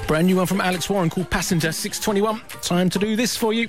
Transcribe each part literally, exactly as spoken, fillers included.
Brand new one from Alex Warren called Passenger, six twenty-one. Time to do this for you.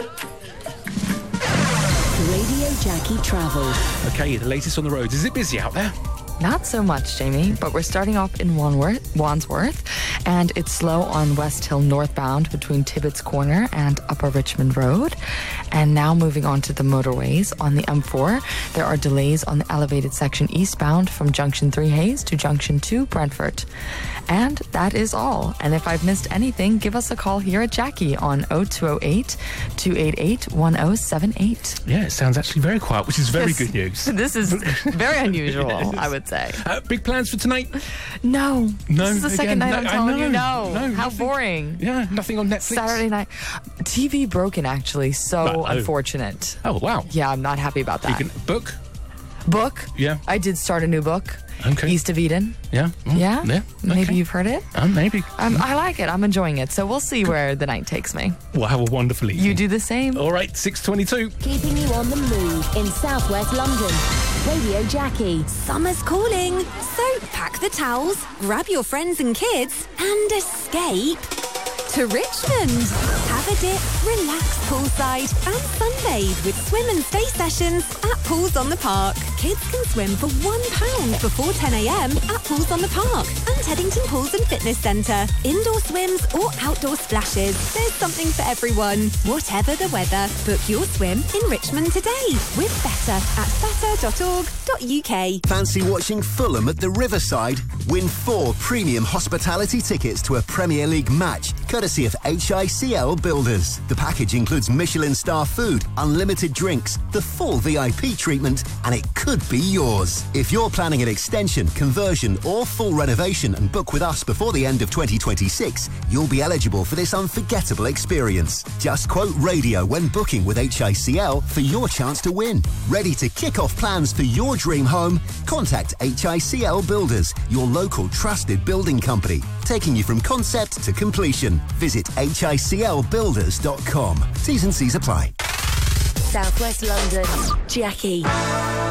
Radio Jackie Travel. Okay, the latest on the roads. Is it busy out there? Not so much, Jamie, but we're starting off in Wandsworth, Wandsworth, and it's slow on West Hill northbound between Tibbetts Corner and Upper Richmond Road. And now moving on to the motorways. On the M four, there are delays on the elevated section eastbound from Junction three Hayes to Junction two Brentford. And that is all. And if I've missed anything, give us a call here at Jackie on oh two oh eight, two eight eight, one oh seven eight. Yeah, it sounds actually very quiet, which is very This- good news. This is very unusual, I would say. Uh, big plans for tonight? No. No, This is the again, second night no, I'm I telling know, you no. no, How nothing. boring. Yeah, nothing on Netflix? Saturday night. T V broken, actually. So Uh-oh. unfortunate. Oh, wow. Yeah, I'm not happy about You that. can book? Book? Yeah. I did start a new book. Okay. East of Eden. Yeah? Mm, Yeah? Yeah. Maybe okay. you've heard it. Uh, maybe. Um, I like it. I'm enjoying it. So we'll see where the night takes me. Well, have a wonderful evening. You do the same. All right, six twenty-two. Keeping you on the move in southwest London. Radio Jackie. Summer's calling, so pack the towels, grab your friends and kids, and escape to Richmond. Have a dip, relax poolside, and sunbathe with swim and stay sessions at Pools on the Park. Kids can swim for one pound before ten a m at Pools on the Park and Teddington Pools and Fitness Centre. Indoor swims or outdoor splashes. There's something for everyone. Whatever the weather, book your swim in Richmond today with Better at better dot org dot U K. Fancy watching Fulham at the Riverside? Win four premium hospitality tickets to a Premier League match, courtesy of H I C L Builders. The package includes Michelin star food, unlimited drinks, the full V I P treatment, and it could be yours. If you're planning an extension, conversion, or full renovation and book with us before the end of twenty twenty-six, you'll be eligible for this unforgettable experience. Just quote radio when booking with H I C L for your chance to win. Ready to kick off plans for your dream home? Contact H I C L Builders, your local trusted building company, taking you from concept to completion. Visit H I C L builders dot com. T's and C's apply. Southwest London. Jackie.